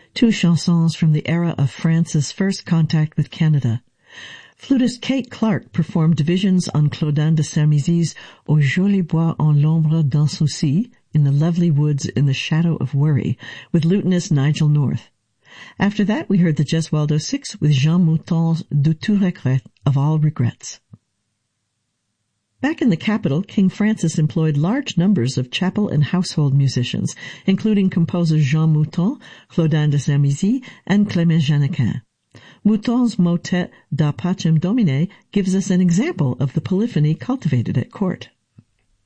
two chansons from the era of France's first contact with Canada. Flutist Kate Clark performed divisions on Claudin de Sermizy's Au joli bois en l'ombre d'un souci, in the lovely woods in the shadow of worry, with lutenist Nigel North. After that, we heard the Gesualdo Six with Jean Mouton's De tout regret, of all regrets. Back in the capital, King Francis employed large numbers of chapel and household musicians, including composers Jean Mouton, Claudin de Sermizy, and Clément Jeannequin. Mouton's motet Da Pacem Domine gives us an example of the polyphony cultivated at court.